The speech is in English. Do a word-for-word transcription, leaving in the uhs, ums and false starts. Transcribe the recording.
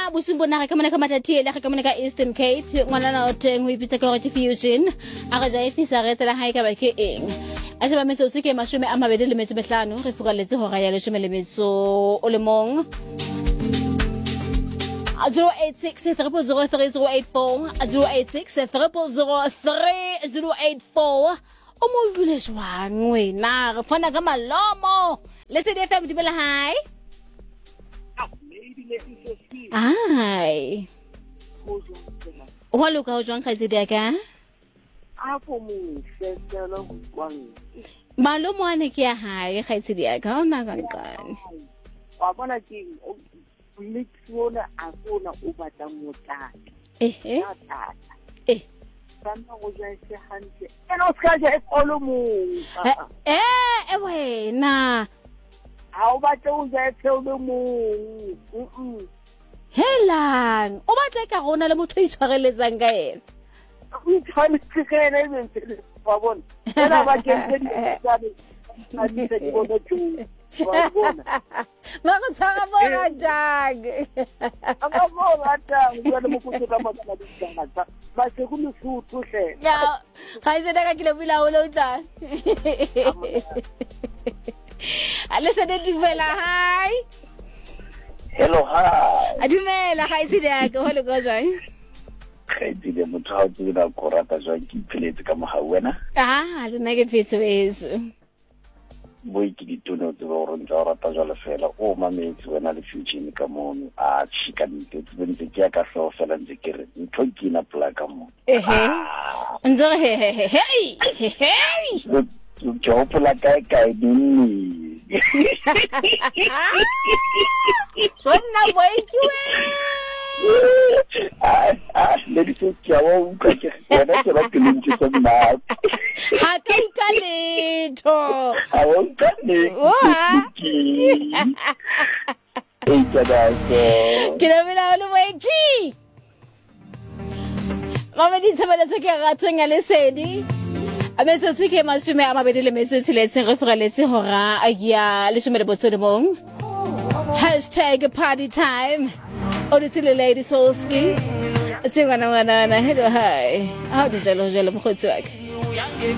ka busumbona ga ka mona ka matatiele ga ka mona ka Eastern Cape ngwana na o teng o ipitsa ka Fusion a ga ja ifisa re tsela ha e ka ba ke eng a se ba metso se ke mashome a mabedi le metso behlano re furaletse hora ya leshome le metso o le mong zero eight six three zero zero three zero eight four zero eight six three zero zero three zero eight four o mo bile jwang wena re fana ka malomo Listen F M di bela hi Hi Wa loka o jwang khaisedi ya ka a po mo setela kwang Malomo ane ke ya hae khaisedi ya ka ona ka nkane wa bona ke mix wona a bona o batla motata eh eh eh Sana go ja se hantle eno ska ja e kolo mo eh eh wena a o batla o ja e kolo mo mm Helang o batla ka gona le motho itshwareletsang ka ena o tshwane tshikela e ntse wa bona ena ba ke di tsane a di se bona tu wa bona ma go tsara bona jag ama bona tang ya le mokutso ka motho di tsana ba se go lesuthu hle ya ga ise daga ke le bila o lo tla ale se de divela hi Hello, hi. Adumela ga ise daga go le go jwa Ge di le motho a tsena go rata jwa ke philetse ka moga wena ah le nna ke phetse beso boy ke ditono tse ba ro ntse rata jwa le fela o mametsi wena le future ka mono a tshika ntse tsentse ke ka so fela ntse ke re ntho ke na plaka mo ehe nzo he he he he he ke hopola kae kae dinni Sonna boy kiwe ah ah le di se ke wa u ka ke wena ke ba ke lentse so nna ha ka ka letho a o ka ne e ka da so ke la bela o le boy ki Mama di tshabela se ke ratong ya lesedi Ametso se ke mashome a mabedi le metso tsheletseng re furaletse hora ya leshome le botso mong hashtag party time Odisile Lady Solski Tsingwana ngwana na hello hi how did you jalo mkhotsi wake